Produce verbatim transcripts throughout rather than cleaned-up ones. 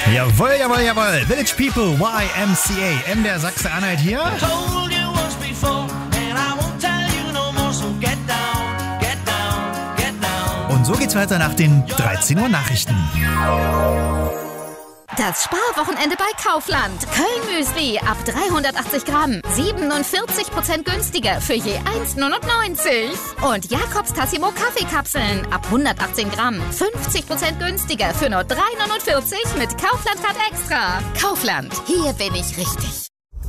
Jawohl, jawohl, jawohl. Village People, Y M C A. M der Sachsen-Anhalt hier. Und so geht's weiter nach den dreizehn Uhr Nachrichten. Das Sparwochenende bei Kaufland. Köln-Müsli ab dreihundertachtzig Gramm. siebenundvierzig Prozent günstiger für je eins neunundneunzig. Und Jakobs Tassimo Kaffeekapseln ab hundertachtzehn Gramm. fünfzig Prozent günstiger für nur drei neunundvierzig mit Kaufland-Card extra. Kaufland, hier bin ich richtig.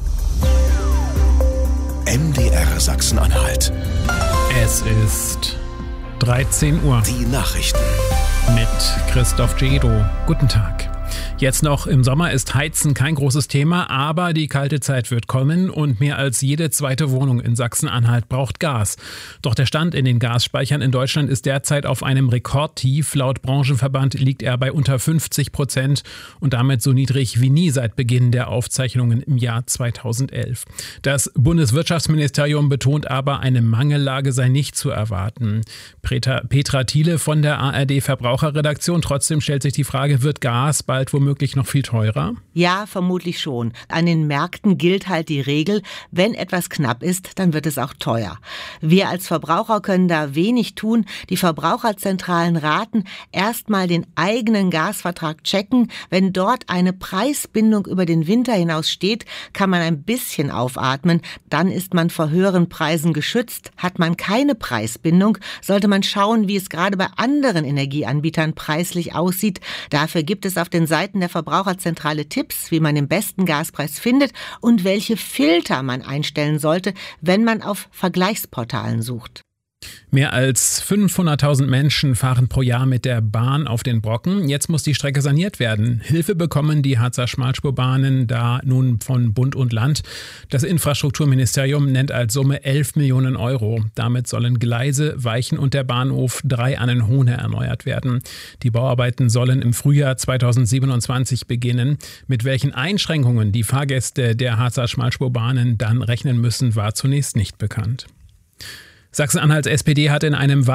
M D R Sachsen-Anhalt. Es ist dreizehn Uhr. Die Nachrichten. Mit Christoph Gedo. Guten Tag. Jetzt noch im Sommer ist Heizen kein großes Thema, aber die kalte Zeit wird kommen und mehr als jede zweite Wohnung in Sachsen-Anhalt braucht Gas. Doch der Stand in den Gasspeichern in Deutschland ist derzeit auf einem Rekordtief. Laut Branchenverband liegt er bei unter fünfzig Prozent und damit so niedrig wie nie seit Beginn der Aufzeichnungen im Jahr zweitausendelf. Das Bundeswirtschaftsministerium betont aber, eine Mangellage sei nicht zu erwarten. Petra, Petra Thiele von der A R D Verbraucherredaktion. Trotzdem stellt sich die Frage, wird Gas bald womöglich noch viel teurer? Ja, vermutlich schon. An den Märkten gilt halt die Regel, wenn etwas knapp ist, dann wird es auch teuer. Wir als Verbraucher können da wenig tun. Die Verbraucherzentralen raten, erstmal den eigenen Gasvertrag checken. Wenn dort eine Preisbindung über den Winter hinaus steht, kann man ein bisschen aufatmen. Dann ist man vor höheren Preisen geschützt. Hat man keine Preisbindung, sollte man schauen, wie es gerade bei anderen Energieanbietern preislich aussieht. Dafür gibt es auf den Seiten der Verbraucherzentrale Tipps, wie man den besten Gaspreis findet und welche Filter man einstellen sollte, wenn man auf Vergleichsportalen sucht. Mehr als fünfhunderttausend Menschen fahren pro Jahr mit der Bahn auf den Brocken. Jetzt muss die Strecke saniert werden. Hilfe bekommen die Harzer Schmalspurbahnen da nun von Bund und Land. Das Infrastrukturministerium nennt als Summe elf Millionen Euro. Damit sollen Gleise, Weichen und der Bahnhof drei Annenhohne erneuert werden. Die Bauarbeiten sollen im Frühjahr zweitausendsiebenundzwanzig beginnen. Mit welchen Einschränkungen die Fahrgäste der Harzer Schmalspurbahnen dann rechnen müssen, war zunächst nicht bekannt. Sachsen-Anhalts S P D hat in einem